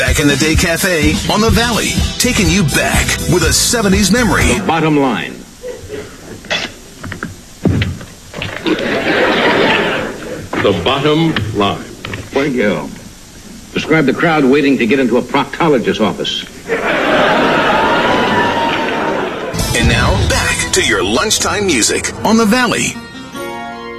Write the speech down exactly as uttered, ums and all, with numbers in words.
Back in the Day Cafe on the Valley, taking you back with a seventies memory. The bottom line. The bottom line. Fuego. Describe the crowd waiting to get into a proctologist's office. And now, back to your lunchtime music on the Valley.